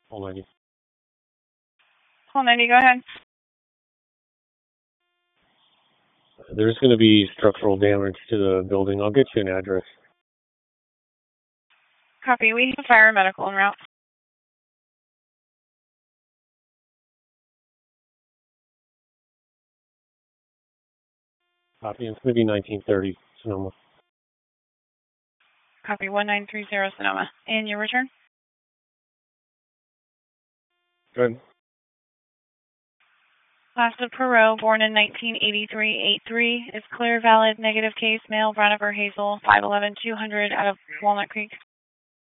All 90. Call 90, go ahead. There's going to be structural damage to the building. I'll get you an address. Copy. We have fire and medical en route. Copy. It's going to be 1930 Sonoma. Copy. 1930 Sonoma. And your return? Good. Class of Perot, born in 1983, is clear, valid, negative case, male, Browniver Hazel, 5'11", 200, out of Walnut Creek.